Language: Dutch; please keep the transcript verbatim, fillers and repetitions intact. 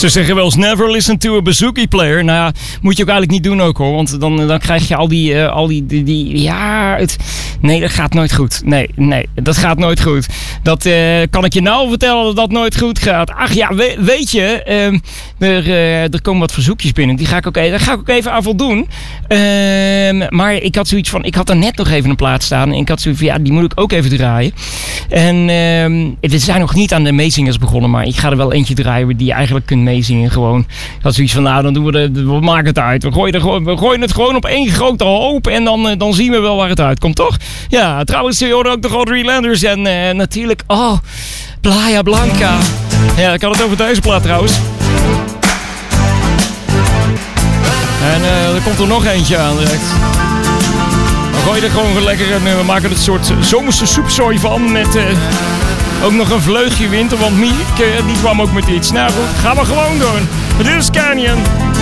Ze zeggen wel eens never listen to a bouzouki player. Nou ja, moet je ook eigenlijk niet doen ook hoor. Want dan, dan krijg je al die, uh, al die, die, die ja, het, nee, dat gaat nooit goed. Nee, nee, dat gaat nooit goed. Dat uh, kan ik je nou vertellen dat dat nooit goed gaat. Ach ja, we, weet je, uh, er, uh, er komen wat verzoekjes binnen. Die ga ik ook, daar ga ik ook even aan voldoen. Uh, maar ik had zoiets van, ik had er net nog even een plaat staan. En ik had zoiets van, ja, die moet ik ook even draaien. En uh, we zijn nog niet aan de meezingers begonnen. Maar ik ga er wel eentje draaien die je eigenlijk kunt meezingen gewoon. Ik had zoiets van, nou, dan doen we de, de, we maken het uit. We gooien, er, we gooien het gewoon op één grote hoop en dan, uh, dan zien we wel waar het uitkomt, toch? Ja, trouwens, je hoorde ook de Audrey Landers en uh, natuurlijk, oh, Playa Blanca. Ja, ik had het over deze plaat trouwens. En uh, er komt er nog eentje aan direct. Dan gooi je er gewoon lekker en uh, we maken er een soort zomerse soepzooi van met... Uh, Ook nog een vleugje winter, want Miek uh, die kwam ook met iets. Nou goed, gaan we gewoon doen. Dit is Canyon.